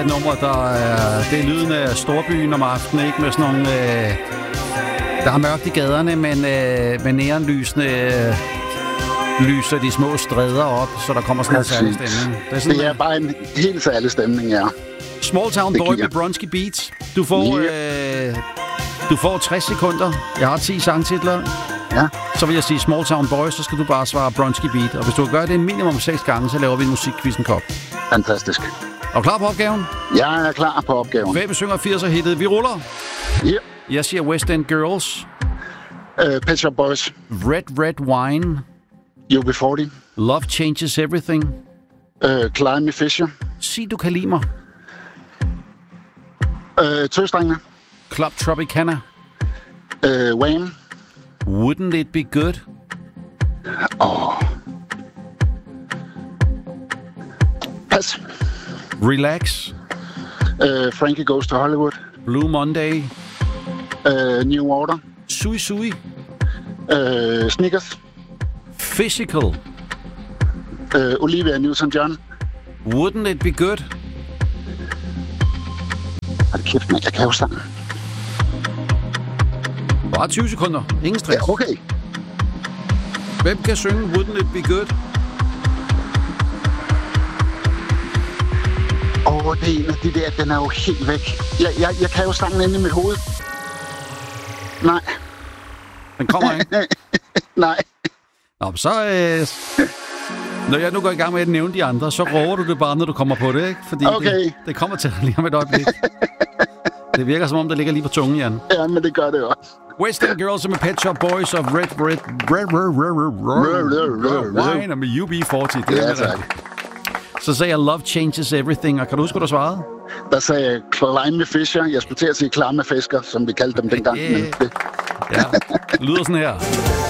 Nummer, det er lyden af storbyen om aftenen, ikke? Med sådan nogle... der er mørkt i gaderne, men med neonlysene lyser de små stræder op, så der kommer sådan en særlig stemning. Det er bare en helt særlig stemning, ja. Small Town Boy med Bronski Beats. Du får 60 sekunder. Jeg har 10 sangtitler. Ja. Så vil jeg sige Small Town Boy, så skal du bare svare Bronski Beat. Og hvis du gør det minimum 6 gange, så laver vi en musikquizzen kop. Fantastisk. Er du klar på opgaven? Jeg er klar på opgaven. Hvem synger 80'er-hittet? Vi ruller. Ja. Jeg siger West End Girls. Pet Shop Boys. Red Wine. UB40. Love Changes Everything. Climby Fisher. Sig, du kan lide mig. Tøstrengene. Club Tropicana. Wham. Wouldn't It Be Good? Pas. Relax. Frankie Goes to Hollywood. Blue Monday. New Order. Sui Sui. Snickers. Physical. Olivia Newton-John. Wouldn't It Be Good? Hold kæft, jeg kan jo sangen. Bare 20 sekunder. Ingen stress. Ja, okay. Hvem kan synge Wouldn't It Be Good? Det er en af de der, den er jo helt væk. Jeg kan jo sangen inde i mit hoved. Nej. Den kommer ikke? Nej. Nå, så... Når jeg nu går i gang med at nævne de andre, så råber du det bare, når du kommer på det, ikke? Fordi det kommer til lige om et øjeblik. Det virker som om, det ligger lige på tungen, Jan. Ja, men det gør det også. West End Girls med Pet Shop Boys og Red Wine med UB40. Det er tak. Så sagde jeg Love Changes Everything, og kan du huske, hvad du svarede? Der sagde jeg Climby Fisher. Jeg skulle til at sige klamme fisker, som vi kaldte dem dengang. Ja, det lyder sådan her.